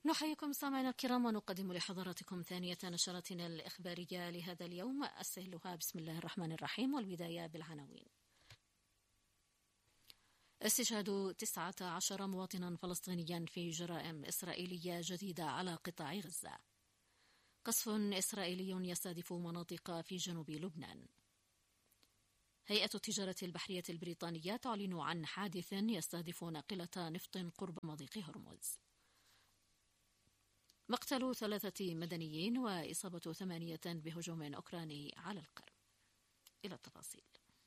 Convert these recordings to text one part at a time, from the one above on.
نحييكم سامعينا الكرام ونقدم لحضراتكم ثانية نشرتنا الإخبارية لهذا اليوم، أسهلها بسم الله الرحمن الرحيم، والبداية بالعناوين. استشهاد 19 مواطنا فلسطينيا في جرائم إسرائيلية جديدة على قطاع غزة. قصف إسرائيلي يستهدف مناطق في جنوب لبنان. هيئة التجارة البحرية البريطانية تعلن عن حادث يستهدف ناقلة نفط قرب مضيق هرمز. مقتل 3 مدنيين وإصابة 8 بهجوم أوكراني على القرم. إلى التفاصيل.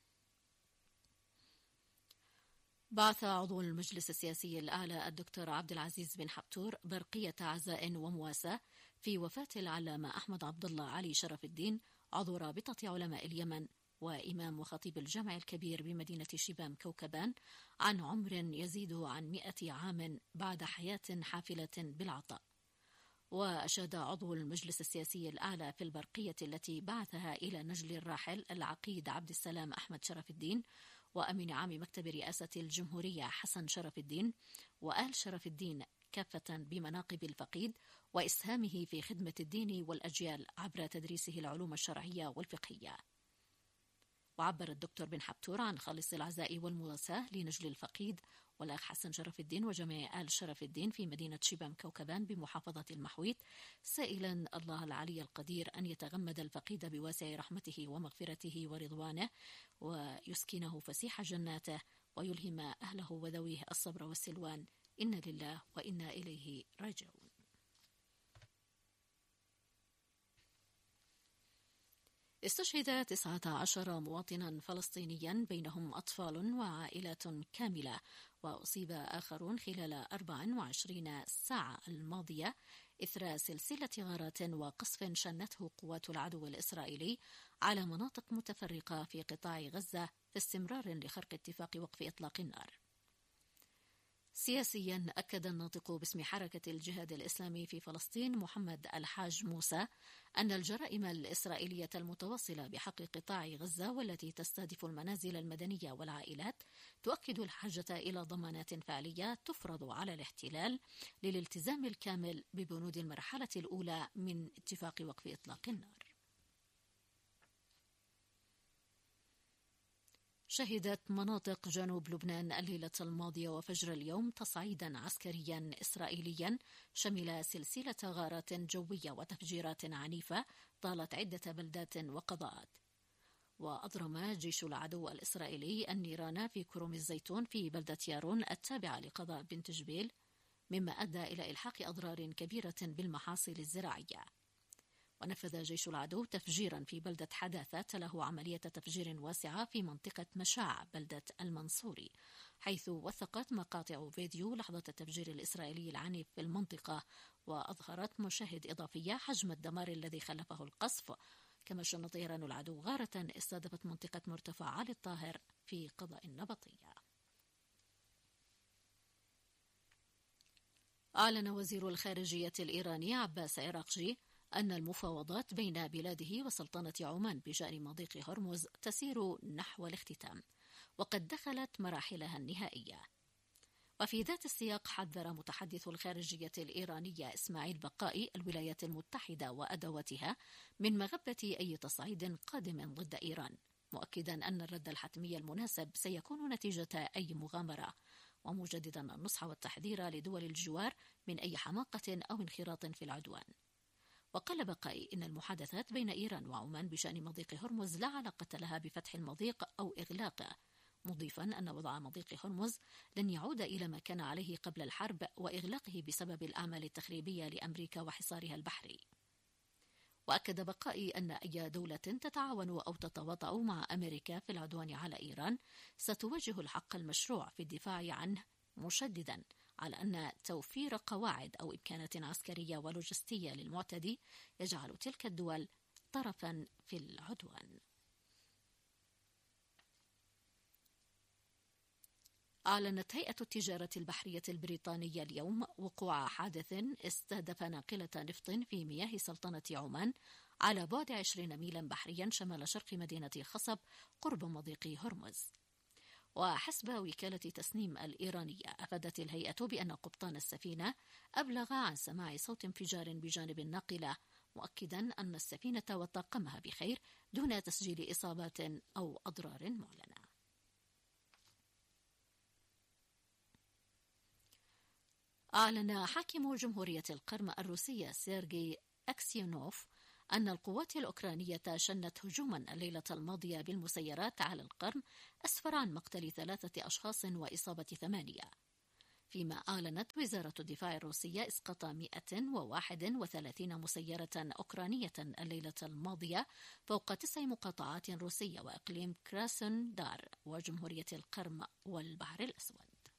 بعث عضو المجلس السياسي الأعلى الدكتور عبد العزيز بن حبتور برقية عزاء ومواساة في وفاة العلامة أحمد عبد الله علي شرف الدين، عضو رابطة علماء اليمن وإمام وخطيب الجامع الكبير بمدينة شبام كوكبان، عن عمر يزيد عن 100 عام بعد حياة حافلة بالعطاء. وأشاد عضو المجلس السياسي الأعلى في البرقية التي بعثها إلى نجل الراحل العقيد عبد السلام أحمد شرف الدين وأمين عام مكتب رئاسة الجمهورية حسن شرف الدين وآل شرف الدين كافة بمناقب الفقيد وإسهامه في خدمة الدين والأجيال عبر تدريسه العلوم الشرعية والفقهية. وعبر الدكتور بن حبتور عن خالص العزاء والمواساة لنجل الفقيد والأخ حسن شرف الدين وجميع آل شرف الدين في مدينة شبام كوكبان بمحافظة المحويت، سائلا الله العلي القدير أن يتغمد الفقيد بواسع رحمته ومغفرته ورضوانه ويسكنه فسيح جناته ويلهم أهله وذويه الصبر والسلوان، إنا لله وإنا إليه راجعون. استشهد 19 مواطنا فلسطينيا بينهم أطفال وعائلات كاملة، وأصيب آخرون خلال 24 ساعة الماضية إثر سلسلة غارات وقصف شنته قوات العدو الإسرائيلي على مناطق متفرقة في قطاع غزة في استمرار لخرق اتفاق وقف إطلاق النار. سياسيا، أكد الناطق باسم حركة الجهاد الإسلامي في فلسطين محمد الحاج موسى أن الجرائم الإسرائيلية المتواصلة بحق قطاع غزة والتي تستهدف المنازل المدنية والعائلات تؤكد الحاجة إلى ضمانات فعلية تفرض على الاحتلال للالتزام الكامل ببنود المرحلة الأولى من اتفاق وقف إطلاق النار. شهدت مناطق جنوب لبنان الليلة الماضية وفجر اليوم تصعيدا عسكريا إسرائيليا شمل سلسلة غارات جوية وتفجيرات عنيفة طالت عدة بلدات وقضاءات. وأضرم جيش العدو الإسرائيلي النيران في كرم الزيتون في بلدة يارون التابعة لقضاء بنت جبيل، مما أدى إلى إلحاق أضرار كبيرة بالمحاصيل الزراعية. ونفذ جيش العدو تفجيرا في بلدة حداثة تله عملية تفجير واسعة في منطقة مشاع بلدة المنصوري، حيث وثقت مقاطع فيديو لحظة التفجير الإسرائيلي العنيف في المنطقة وأظهرت مشاهد إضافية حجم الدمار الذي خلفه القصف. كما شن طيران العدو غارة استهدفت منطقة مرتفع علي الطاهر في قضاء النبطية. أعلن وزير الخارجية الإيراني عباس عراقجي أن المفاوضات بين بلاده وسلطنة عمان بشأن مضيق هرمز تسير نحو الاختتام وقد دخلت مراحلها النهائية. وفي ذات السياق حذر متحدث الخارجية الإيرانية إسماعيل بقائي الولايات المتحدة وأدواتها من مغبة أي تصعيد قادم ضد إيران، مؤكدا أن الرد الحتمي المناسب سيكون نتيجة أي مغامرة، ومجددا النصح والتحذير لدول الجوار من أي حماقة أو انخراط في العدوان. وقال بقائي إن المحادثات بين إيران وعمان بشأن مضيق هرمز لا علاقة لها بفتح المضيق أو إغلاقه، مضيفا أن وضع مضيق هرمز لن يعود إلى ما كان عليه قبل الحرب وإغلاقه بسبب الأعمال التخريبية لأمريكا وحصارها البحري. وأكد بقائي أن أي دولة تتعاون أو تتواطأ مع أمريكا في العدوان على إيران ستواجه الحق المشروع في الدفاع عنه، مشددا على أن توفير قواعد أو إمكانات عسكرية ولوجستية للمعتدي يجعل تلك الدول طرفا في العدوان. أعلنت هيئة التجارة البحرية البريطانية اليوم وقوع حادث استهدف ناقلة نفط في مياه سلطنة عمان على بعد 20 ميلا بحريا شمال شرق مدينة خصب قرب مضيق هرمز. وحسب وكالة تسنيم الإيرانية أفادت الهيئة بأن قبطان السفينة أبلغ عن سماع صوت انفجار بجانب الناقلة، مؤكدا أن السفينة وطاقمها بخير دون تسجيل إصابات أو أضرار معلنة. أعلن حاكم جمهورية القرم الروسية سيرجي أكسيونوف أن القوات الأوكرانية شنت هجوما الليلة الماضية بالمسيرات على القرم أسفر عن مقتل 3 أشخاص وإصابة 8، فيما أعلنت وزارة الدفاع الروسية إسقاط 131 مسيرة أوكرانية الليلة الماضية فوق 9 مقاطعات روسية وإقليم كراسن دار وجمهورية القرم والبحر الأسود.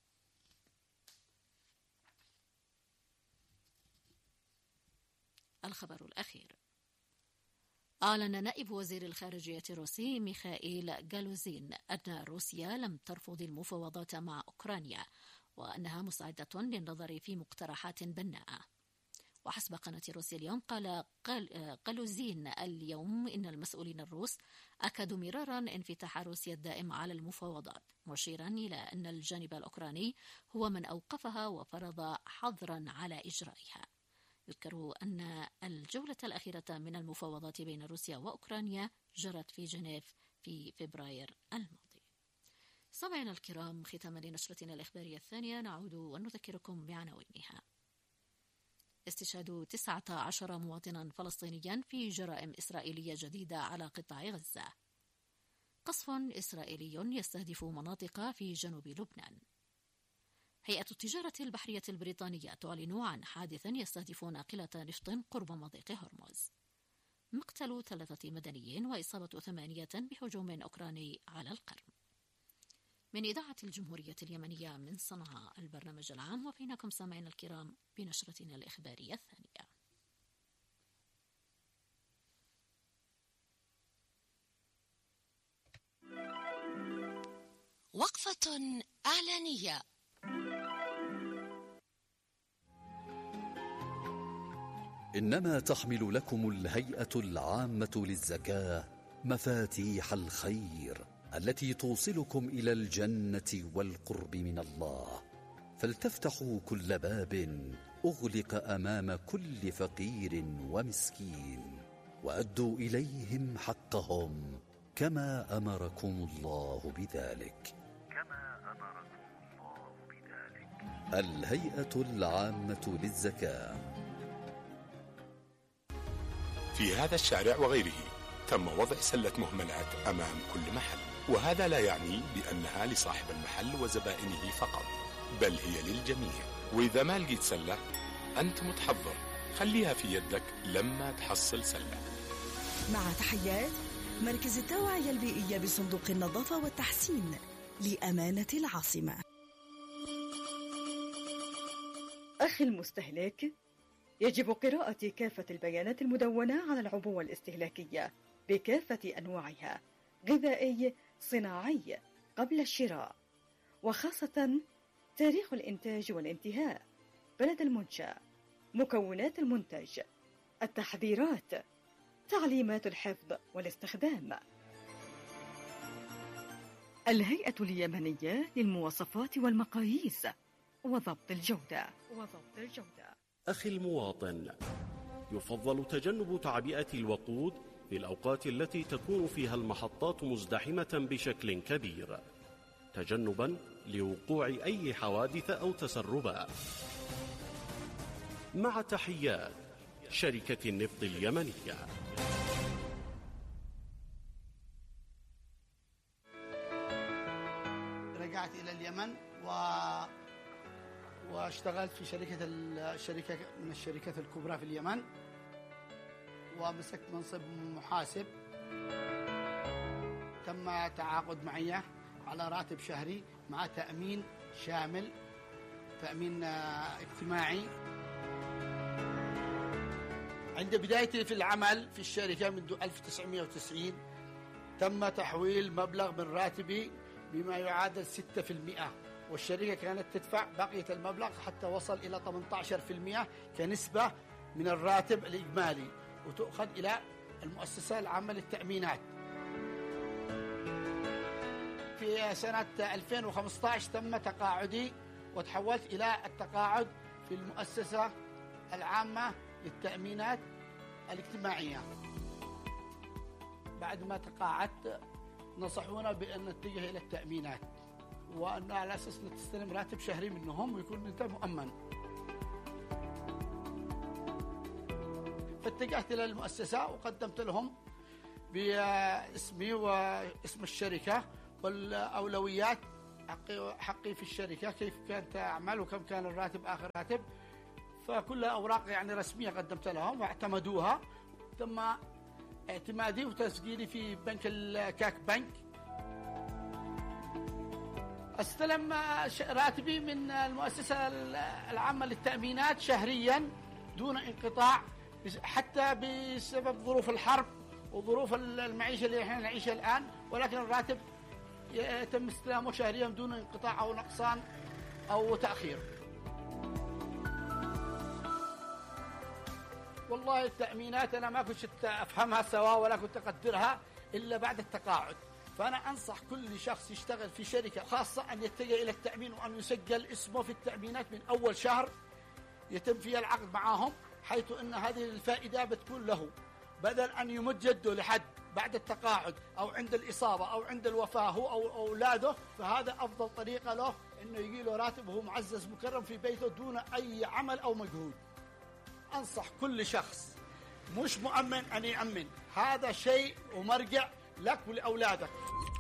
الخبر الأخير: أعلن نائب وزير الخارجية الروسي ميخائيل جالوزين أن روسيا لم ترفض المفاوضات مع أوكرانيا وأنها مساعدة للنظر في مقترحات بناءة. وحسب قناة روسيا اليوم قال جالوزين اليوم إن المسؤولين الروس أكدوا مرارا انفتاح روسيا الدائم على المفاوضات، مشيرا إلى أن الجانب الأوكراني هو من أوقفها وفرض حظرا على إجرائها. يذكر أن الجولة الأخيرة من المفاوضات بين روسيا وأوكرانيا جرت في جنيف في فبراير الماضي. سمعنا الكرام، ختاما لنشرتنا الإخبارية الثانية نعود ونذكركم بعناوينها. استشهاد 19 مواطنا فلسطينيا في جرائم إسرائيلية جديدة على قطاع غزة. قصف إسرائيلي يستهدف مناطق في جنوب لبنان. هيئة التجارة البحرية البريطانية تعلن عن حادث يستهدف ناقلة نفط قرب مضيق هرمز. مقتل 3 مدنيين وإصابة 8 بهجوم أوكراني على القرم. من إذاعة الجمهورية اليمنية من صنعاء البرنامج العام، وفينكم سامعين الكرام بنشرتنا الإخبارية الثانية. وقفة إعلانية. إنما تحمل لكم الهيئة العامة للزكاة مفاتيح الخير التي توصلكم إلى الجنة والقرب من الله، فلتفتحوا كل باب أغلق أمام كل فقير ومسكين، وأدوا إليهم حقهم كما أمركم الله بذلك. الهيئة العامة للزكاة. في هذا الشارع وغيره تم وضع سلة مهملات أمام كل محل، وهذا لا يعني بأنها لصاحب المحل وزبائنه فقط، بل هي للجميع. وإذا ما لقيت سلة أنت متحضر، خليها في يدك لما تحصل سلة. مع تحيات مركز التوعية البيئية بصندوق النظافة والتحسين لأمانة العاصمة. أخي المستهلك، يجب قراءة كافة البيانات المدونة على العبوة الاستهلاكية بكافة أنواعها، غذائي، صناعي، قبل الشراء، وخاصة تاريخ الإنتاج والانتهاء، بلد المنشأ، مكونات المنتج، التحذيرات، تعليمات الحفظ والاستخدام. الهيئة اليمنية للمواصفات والمقاييس وضبط الجودة. أخي المواطن، يفضل تجنب تعبئة الوقود في الأوقات التي تكون فيها المحطات مزدحمة بشكل كبير، تجنبا لوقوع أي حوادث أو تسربات. مع تحيات شركة النفط اليمنية. رجعت إلى اليمن واشتغلت في شركة من الشركات الكبرى في اليمن، ومسكت منصب محاسب. تم تعاقد معي على راتب شهري مع تأمين شامل، تأمين اجتماعي. عند بدايتي في العمل في الشركة منذ 1990 تم تحويل مبلغ من راتبي بما يعادل 6%، والشركة كانت تدفع بقية المبلغ حتى وصل إلى 18% كنسبة من الراتب الإجمالي، وتؤخذ إلى المؤسسة العامة للتأمينات. في في سنة 2015 تم تقاعدي وتحولت إلى التقاعد في المؤسسة العامة للتأمينات الاجتماعية. بعد ما تقاعدت نصحونا بأن نتجه إلى التأمينات، وأن على أساس نستلم راتب شهري منهم ويكون أنت مؤمن. فاتجهت إلى المؤسسة وقدمت لهم باسمي واسم الشركة والأولويات، حقي في الشركة، كيف كانت أعمل وكم كان الراتب آخر راتب. فكلها أوراق يعني رسمية قدمت لهم واعتمدوها. تم اعتمادي وتسجيلي في بنك الكاك بنك. استلم راتبي من المؤسسة العامة للتأمينات شهريا دون انقطاع، حتى بسبب ظروف الحرب وظروف المعيشة اللي احنا نعيشها الآن، ولكن الراتب يتم استلامه شهريا دون انقطاع أو نقصان أو تأخير. والله التأمينات أنا ما كنت أفهمها سوا ولا كنت أقدرها إلا بعد التقاعد. فأنا أنصح كل شخص يشتغل في شركة خاصة أن يتجه إلى التأمين، وأن يسجل اسمه في التأمينات من أول شهر يتم فيها العقد معهم، حيث أن هذه الفائدة بتكون له، بدل أن يمد جده لحد بعد التقاعد أو عند الإصابة أو عند الوفاة هو أو أولاده. فهذا أفضل طريقة له أنه يجي له راتب وهو معزز مكرم في بيته دون أي عمل أو مجهود. أنصح كل شخص مش مؤمن أن يأمن، هذا شيء ومرجع لك ولأولادك.